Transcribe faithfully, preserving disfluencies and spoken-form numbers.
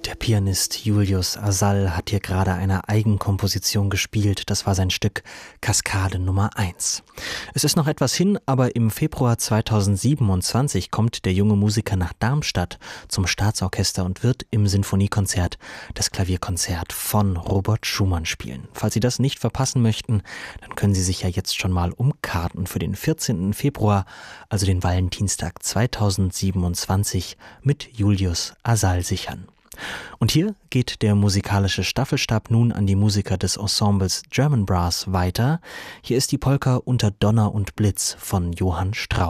Der Pianist Julius Asal hat hier gerade eine Eigenkomposition gespielt. Das war sein Stück Kaskade Nummer eins. Es ist noch etwas hin, aber im Februar zweitausendsiebenundzwanzig kommt der junge Musiker nach Darmstadt zum Staatsorchester und wird im Sinfoniekonzert das Klavierkonzert von Robert Schumann spielen. Falls Sie das nicht verpassen möchten, dann können Sie sich ja jetzt schon mal um Karten für den vierzehnten Februar, also den Valentinstag zweitausendsiebenundzwanzig, mit Julius Asal sichern. Und hier geht der musikalische Staffelstab nun an die Musiker des Ensembles German Brass weiter. Hier ist die Polka Unter Donner und Blitz von Johann Strauss.